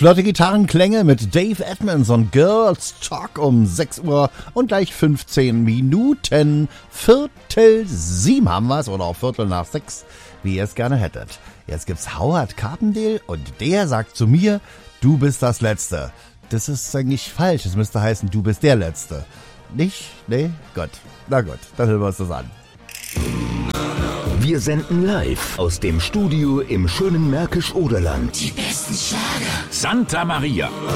flotte Gitarrenklänge mit Dave Edmunds und Girls Talk um 6 Uhr und gleich 15 Minuten. 6:15 haben wir's oder auch 6:15, wie ihr es gerne hättet. Jetzt gibt's Howard Carpendale und der sagt zu mir, du bist das Letzte. Das ist eigentlich falsch, es müsste heißen, du bist der Letzte. Nicht? Nee? Gut. Na gut, dann hören wir uns das an. Wir senden live aus dem Studio im schönen Märkisch-Oderland. Die besten Schlager. Santa Maria.